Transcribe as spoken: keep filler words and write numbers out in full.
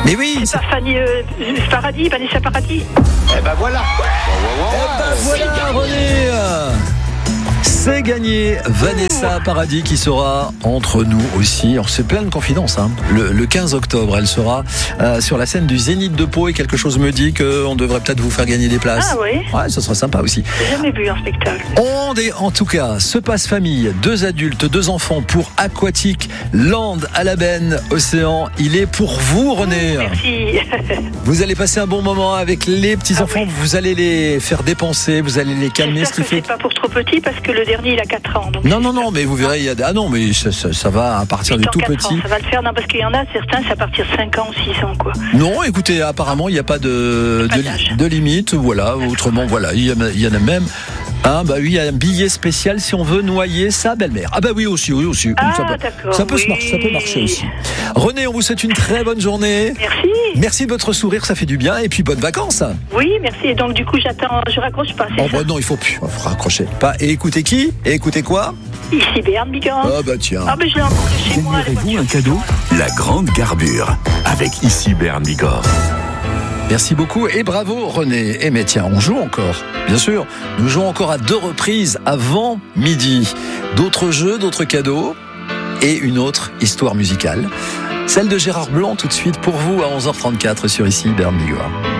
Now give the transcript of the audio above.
Mais oui. C'est pas Fanny euh, Paradis, Vanessa Paradis. Eh ben voilà. Eh ben voilà, René. C'est gagné. Vanessa Paradis qui sera entre nous aussi. Alors, c'est plein de confidences. Hein. Le, le quinze octobre, elle sera euh, sur la scène du Zénith de Pau et quelque chose me dit qu'on devrait peut-être vous faire gagner des places. Ah oui. Ouais, ça sera sympa aussi. J'ai jamais vu un spectacle. On est, en tout cas, ce passe famille, deux adultes, deux enfants pour Aquatique Land à la Benne Océan. Il est pour vous, René. Merci. Vous allez passer un bon moment avec les petits Ah enfants. oui. Vous allez les faire dépenser, vous allez les calmer, ce qui J'espère que fait. c'est pas pour trop petit parce que le dernier il a quatre ans. Donc Non, non, non, mais vous verrez, il y a des... Ah non, mais ça, ça, ça va à partir du huit ans, tout quatre petit. ans, ça va le faire, non, parce qu'il y en a certains, c'est à partir de cinq ans ou six ans, quoi. Non, écoutez, apparemment, il n'y a pas de, Pas de, d'âge. de limite. Voilà, autrement, voilà, il y, en a, il y en a même. Ah bah oui, il y a un billet spécial si on veut noyer sa belle-mère. Ah bah oui aussi, oui aussi. Ah, ça, peut, d'accord, ça peut se oui. marcher, ça peut marcher aussi. René, on vous souhaite une très bonne journée. Merci. Merci de votre sourire, ça fait du bien. Et puis bonnes vacances. Oui, merci. Et donc, du coup, j'attends, je raccroche pas, c'est Oh ça bah non, il faut plus. Il faut raccrocher. Pas. Et écoutez qui? Et écoutez quoi? Ici Berne Bigorre. Ah bah tiens. Ah, ben je l'ai encore chez moi. la Gagnez-vous un voiture. cadeau? La grande garbure avec Ici Berne Bigorre. Merci beaucoup et bravo René. Et mais tiens, on joue encore, bien sûr. Nous jouons encore à deux reprises avant midi. D'autres jeux, d'autres cadeaux et une autre histoire musicale. Celle de Gérard Blanc tout de suite pour vous à onze heures trente-quatre sur Ici Berne Bigorre.